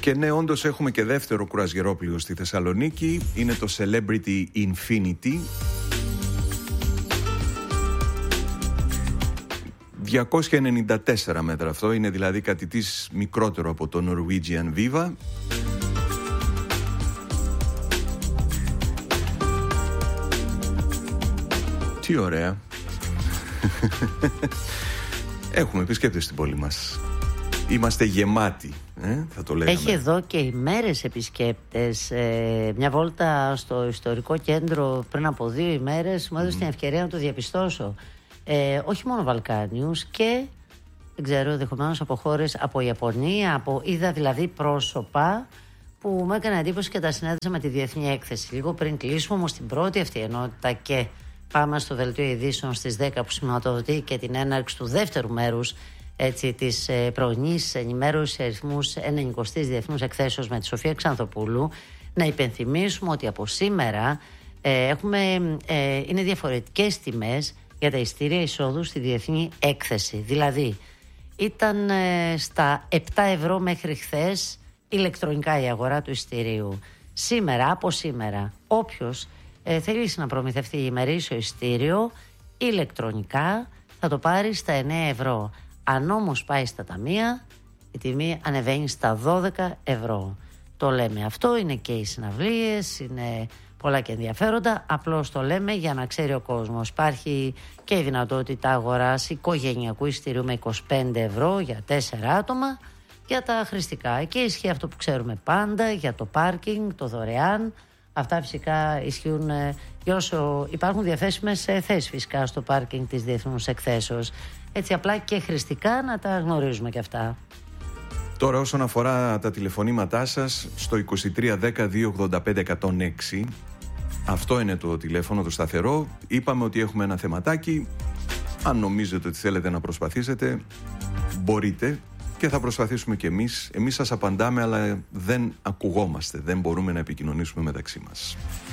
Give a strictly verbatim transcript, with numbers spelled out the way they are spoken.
Και ναι, όντως έχουμε και δεύτερο κουρασγερόπλοιο στη Θεσσαλονίκη. Είναι το Celebrity Infinity. διακόσια ενενήντα τέσσερα μέτρα αυτό, είναι δηλαδή κάτι της μικρότερο από το Norwegian Viva. Τι ωραία. Έχουμε επισκέπτες στην πόλη μας. Είμαστε γεμάτοι, ε, θα το λέγαμε. Έχει εδώ και ημέρες επισκέπτες. ε, Μια βόλτα στο ιστορικό κέντρο πριν από δύο ημέρες μου έδωσε mm. την ευκαιρία να το διαπιστώσω. ε, Όχι μόνο Βαλκάνιους και δεν ξέρω, ενδεχομένως από χώρες, από Ιαπωνία, από, είδα δηλαδή πρόσωπα που μου έκανε εντύπωση και τα συνέδεσα με τη Διεθνή Έκθεση. Λίγο πριν κλείσουμε όμως την πρώτη αυτή ενότητα και πάμε στο δελτίο ειδήσεων στις δέκα που σηματοδοτεί και την έναρξη του δεύτερου μέρους, έτσι, της ε, πρωινής ενημέρωσης αριθμούς ενενηκοστής Διεθνούς Εκθέσεως με τη Σοφία Ξανθοπούλου. Να υπενθυμίσουμε ότι από σήμερα ε, έχουμε, ε, είναι διαφορετικές τιμές για τα εισιτήρια εισόδου στη Διεθνή Έκθεση. Δηλαδή ήταν ε, στα επτά ευρώ μέχρι χθες ηλεκτρονικά η αγορά του εισιτηρίου. Σήμερα, από σήμερα, όποιος ε, θέλει να προμηθευτεί ημερήσιο εισιτήριο ηλεκτρονικά θα το πάρει στα εννέα ευρώ. Αν όμως πάει στα ταμεία, η τιμή ανεβαίνει στα δώδεκα ευρώ. Το λέμε αυτό, είναι και οι συναυλίες, είναι πολλά και ενδιαφέροντα. Απλώς το λέμε για να ξέρει ο κόσμος. Υπάρχει και η δυνατότητα αγοράς οικογενειακού εισιτηρίου με είκοσι πέντε ευρώ για τέσσερα άτομα για τα χρηστικά. Και ισχύει αυτό που ξέρουμε πάντα για το πάρκινγκ, το δωρεάν. Αυτά φυσικά ισχύουν για όσο υπάρχουν διαθέσιμες θέσεις φυσικά στο πάρκινγκ της Διεθνούς Εκθέσεως. Έτσι απλά και χρηστικά να τα γνωρίζουμε και αυτά. Τώρα όσον αφορά τα τηλεφωνήματά σας, στο είκοσι τρία δέκα διακόσια ογδόντα πέντε εκατόν έξι, αυτό είναι το τηλέφωνο το σταθερό. Είπαμε ότι έχουμε ένα θεματάκι. Αν νομίζετε ότι θέλετε να προσπαθήσετε, μπορείτε και θα προσπαθήσουμε κι εμείς. Εμείς σας απαντάμε, αλλά δεν ακουγόμαστε, δεν μπορούμε να επικοινωνήσουμε μεταξύ μας.